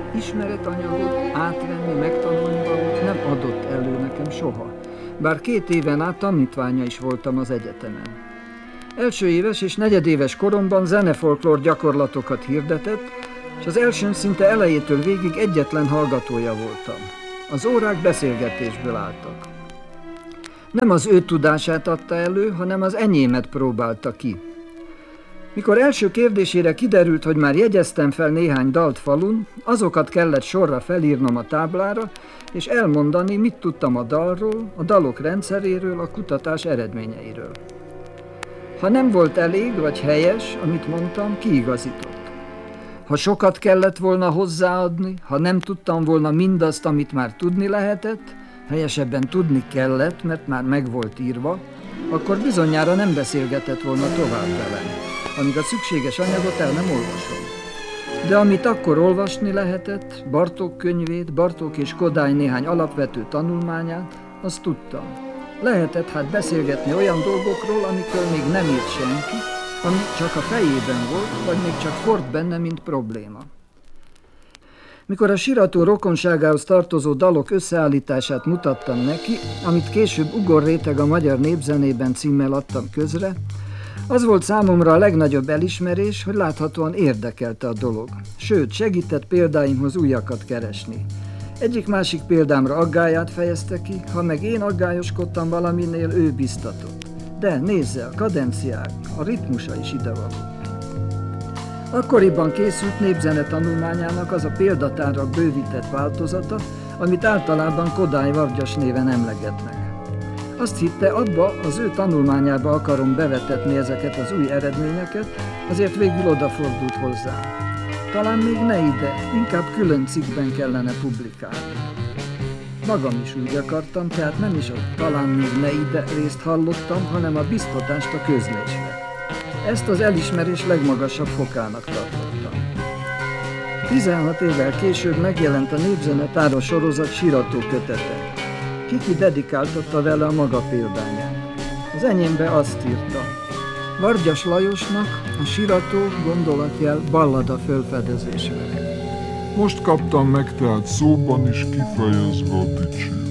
Ismeretanyagot átvenni, megtanulni valót nem adott elő nekem soha, bár 2 éven át tanítványa is voltam az egyetemen. Első éves és negyedéves koromban zenefolklór gyakorlatokat hirdetett, és az elsőn szinte elejétől végig egyetlen hallgatója voltam. Az órák beszélgetésből álltak. Nem az ő tudását adta elő, hanem az enyémet próbálta ki. Mikor első kérdésére kiderült, hogy már jegyeztem fel néhány dalt falun, azokat kellett sorra felírnom a táblára, és elmondani, mit tudtam a dalról, a dalok rendszeréről, a kutatás eredményeiről. Ha nem volt elég vagy helyes, amit mondtam, kiigazított. Ha sokat kellett volna hozzáadni, ha nem tudtam volna mindazt, amit már tudni lehetett, helyesebben tudni kellett, mert már meg volt írva, akkor bizonyára nem beszélgetett volna tovább velem, amíg a szükséges anyagot el nem olvasom. De amit akkor olvasni lehetett, Bartók könyvét, Bartók és Kodály néhány alapvető tanulmányát, azt tudtam. Lehetett hát beszélgetni olyan dolgokról, amikről még nem írt senki, ami csak a fejében volt, vagy még csak forrt benne, mint probléma. Mikor a sírató rokonságához tartozó dalok összeállítását mutattam neki, amit később Ugorréteg a magyar népzenében címmel adtam közre, az volt számomra a legnagyobb elismerés, hogy láthatóan érdekelte a dolog. Sőt, segített példáimhoz újakat keresni. Egyik-másik példámra aggályát fejezte ki, ha meg én aggályoskodtam valaminél, ő biztatott. De nézze, a kadenciák, a ritmusa is idevaló. Akkoriban készült népzene tanulmányának az a példatára bővített változata, amit általában Kodály Vargyas néven emlegetnek. Azt hitte, abba az ő tanulmányába akarom bevetetni ezeket az új eredményeket, azért végül odafordult hozzám. Talán még ne ide, inkább külön cikkben kellene publikálni. Magam is úgy akartam, tehát nem is a talán még ne ide részt hallottam, hanem a biztatást a közlésre. Ezt az elismerés legmagasabb fokának tartottam. 16 évvel később megjelent a Népzenetára sorozat sírató kötete. Kiki dedikáltatta vele a maga példányát. Az enyémbe azt írta: Vargyas Lajosnak a sírató gondolatjel ballada fölfedezésre. Most kaptam meg tehát szóban is kifejezve a dicséretet.